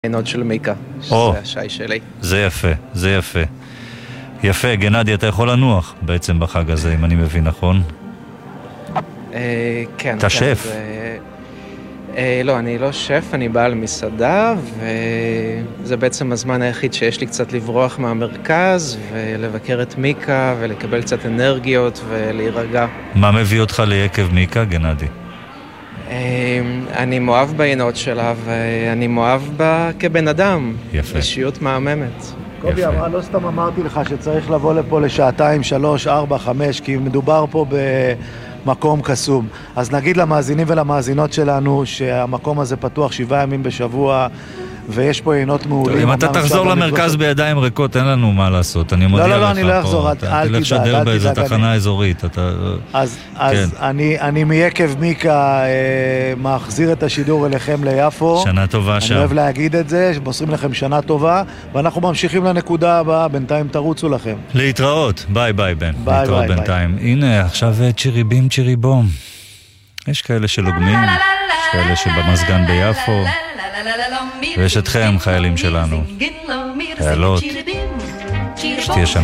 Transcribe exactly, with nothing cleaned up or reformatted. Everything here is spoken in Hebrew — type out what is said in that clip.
עינות של מיקה, שזה השי שלי. זה יפה, זה יפה. יפה, גנדי, אתה יכול לנוח בעצם בחג הזה, אם אני מבין נכון? כן. אתה שף? לא, אני לא שף, אני בעל מסעדה, וזה בעצם הזמן היחיד שיש לי קצת לברוח מהמרכז, ולבקר את מיקה, ולקבל קצת אנרגיות, ולהירגע. מה מביא אותך ליקב מיקה, גנדי? אני מאוהב בעינות שלה, ואני מאוהב בה כבן אדם. יפה. אישיות מהממת. קובי אמרה, לא סתם אמרתי לך שצריך לבוא לפה לשעתיים, שלוש, ארבע, חמש, כי מדובר פה במקום קסום. אז נגיד למאזינים ולמאזינות שלנו שהמקום הזה פתוח שבעה ימים בשבוע, ויש פה עינות מעולים. אם אתה תחזור למרכז בידיים ריקות, אין לנו מה לעשות. אני מודיע לך פה. לא, לא, אני לא אחזור, אל תדאג. תלך שדר באיזו תחנה אזורית. אז אני מיקב מיקה מחזיר את השידור אליכם ליפו. שנה טובה שם. אני אוהב להגיד את זה, מוסרים לכם שנה טובה, ואנחנו ממשיכים לנקודה הבאה, בינתיים תרוצו לכם. להתראות, ביי ביי בן. ביי להתראות ביי. בינתיים. הנה, עכשיו צ'ירי בים צ'ירי בום. יש כאלה שלוגמים, יש כאלה שבמזגן ביפו. ויש אתכם, חיילים שלנו. חיילות. שתהיה שם